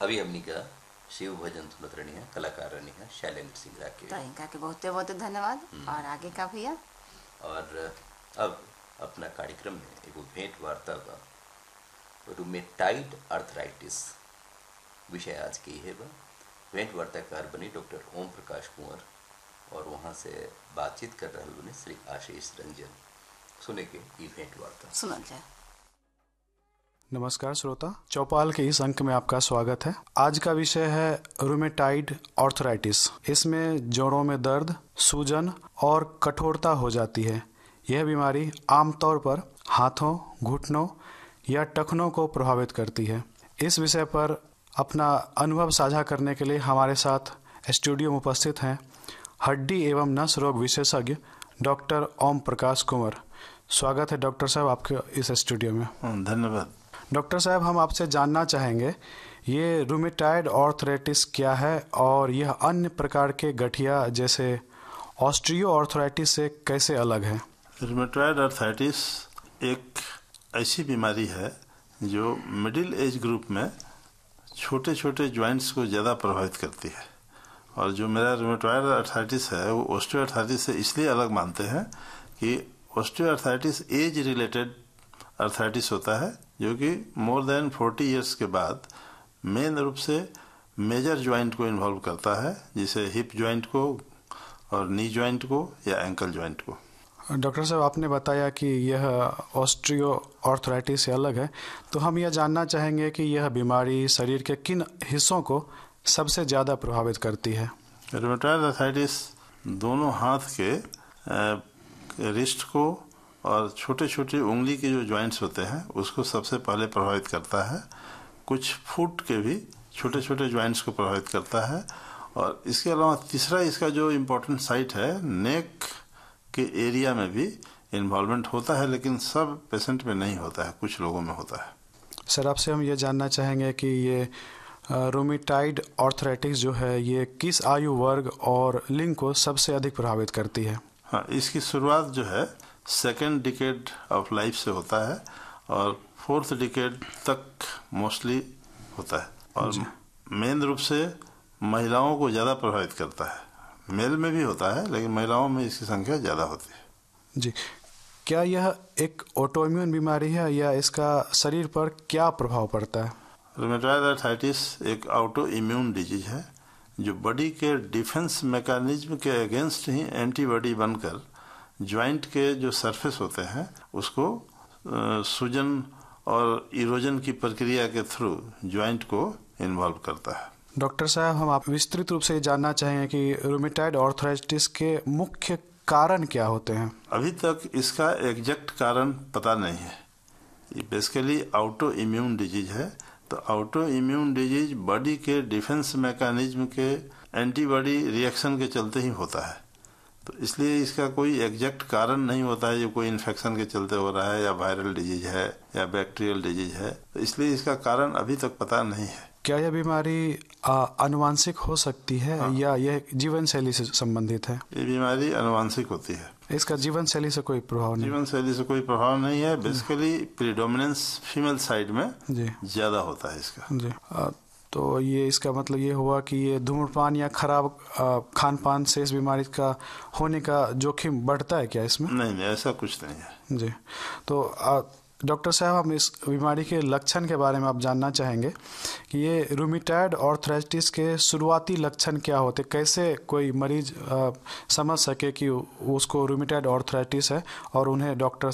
अभी हमनी का शिव भजन सुनत रहनी है, कलाकार रहनी है शैलेंद्र सिंह राके। तो इनका के बहुत बहुत धन्यवाद। और आगे का भैया? और अब अपना कार्यक्रम में एगो भेंट वार्ता बा, रूमेटाइड आर्थराइटिस विषय आज की है बा। भेंट वार्ताकार बनी डॉक्टर ओम प्रकाश कुंवर और वहाँ से बातचीत कर रहे बने श्री आशीष रंजन। सुने के ये भेंट वार्ता सुनल जाए। नमस्कार श्रोता, चौपाल के इस अंक में आपका स्वागत है। आज का विषय है रूमेटाइड आर्थराइटिस। इसमें जोड़ों में दर्द, सूजन और कठोरता हो जाती है। यह बीमारी आमतौर पर हाथों, घुटनों या टखनों को प्रभावित करती है। इस विषय पर अपना अनुभव साझा करने के लिए हमारे साथ स्टूडियो में उपस्थित हैं हड्डी एवं नस रोग विशेषज्ञ डॉक्टर ओम प्रकाश कुंवर। स्वागत है डॉक्टर साहब आपके इस स्टूडियो में। धन्यवाद। डॉक्टर साहब, हम आपसे जानना चाहेंगे ये रूमेटाइड आर्थराइटिस क्या है और यह अन्य प्रकार के गठिया जैसे ऑस्टियो आर्थराइटिस से कैसे अलग है? रूमेटाइड आर्थराइटिस एक ऐसी बीमारी है जो मिडिल एज ग्रुप में छोटे छोटे जॉइंट्स को ज़्यादा प्रभावित करती है। और जो मेरा रूमेटाइड आर्थराइटिस है वो ऑस्टियो आर्थराइटिस से इसलिए अलग मानते हैं कि osteo arthritis age related arthritis होता है, जो कि मोर देन 40 इयर्स के बाद मेन रूप से मेजर जॉइंट को इन्वॉल्व करता है, जैसे हिप जॉइंट को और नी जॉइंट को या एंकल जॉइंट को। डॉक्टर साहब, आपने बताया कि यह ऑस्टियो आर्थराइटिस से अलग है, तो हम यह जानना चाहेंगे कि यह बीमारी शरीर के किन हिस्सों को सबसे ज़्यादा प्रभावित करती है? रूमेटाइड आर्थराइटिस दोनों हाथ के रिस्ट को और छोटे छोटे उंगली के जो जॉइंट्स होते हैं उसको सबसे पहले प्रभावित करता है। कुछ फुट के भी छोटे छोटे जॉइंट्स को प्रभावित करता है। और इसके अलावा तीसरा इसका जो इम्पोर्टेंट साइट है, नेक के एरिया में भी इन्वॉल्वमेंट होता है, लेकिन सब पेशेंट में नहीं होता है, कुछ लोगों में होता है। सर, आपसे हम ये जानना चाहेंगे कि ये रूमेटाइड आर्थराइटिस जो है ये किस आयु वर्ग और लिंग को सबसे अधिक प्रभावित करती है? हाँ, इसकी शुरुआत जो है सेकेंड डिकेड ऑफ लाइफ से होता है और फोर्थ डिकेड तक मोस्टली होता है। और मेन रूप से महिलाओं को ज़्यादा प्रभावित करता है। मेल में भी होता है लेकिन महिलाओं में इसकी संख्या ज़्यादा होती है। जी, क्या यह एक ऑटोइम्यून बीमारी है या इसका शरीर पर क्या प्रभाव पड़ता है? रूमेटाइड आर्थराइटिस एक ऑटो इम्यून डिजीज है जो बॉडी के डिफेंस मैकेनिज्म के अगेंस्ट ही एंटीबॉडी बनकर जॉइंट के जो सरफेस होते हैं उसको सूजन और इरोजन की प्रक्रिया के थ्रू जॉइंट को इन्वॉल्व करता है। डॉक्टर साहब, हम आप विस्तृत रूप से जानना चाहेंगे कि रूमेटाइड आर्थराइटिस के मुख्य कारण क्या होते हैं? अभी तक इसका एग्जैक्ट कारण पता नहीं है। ये बेसिकली ऑटो इम्यून डिजीज है। तो ऑटो इम्यून डिजीज बॉडी के डिफेंस मैकेनिज्म के एंटीबॉडी रिएक्शन के चलते ही होता है। तो इसलिए इसका कोई एग्जैक्ट कारण नहीं होता है जो कोई इन्फेक्शन के चलते हो रहा है या वायरल डिजीज है या बैक्टीरियल डिजीज है। तो इसलिए इसका कारण अभी तक पता नहीं है। क्या यह बीमारी आनुवांशिक हो सकती है? हाँ। या यह जीवन शैली से संबंधित है? ये बीमारी आनुवांशिक होती है। इसका जीवन शैली से कोई प्रभाव नहीं? जीवन शैली से कोई प्रभाव नहीं है। बेसिकली प्रीडोमिनेंस फीमेल साइड में जी ज्यादा होता है इसका। जी। तो ये इसका मतलब ये हुआ कि ये धूम्रपान या खराब खान पान से इस बीमारी का होने का जोखिम बढ़ता है क्या इसमें? नहीं, ऐसा कुछ नहीं है। जी। तो डॉक्टर साहब, हम इस बीमारी के लक्षण के बारे में आप जानना चाहेंगे कि ये रूमेटाइड आर्थराइटिस के शुरुआती लक्षण क्या होते, कैसे कोई मरीज समझ सके कि उसको रूमेटाइड आर्थराइटिस है और उन्हें डॉक्टर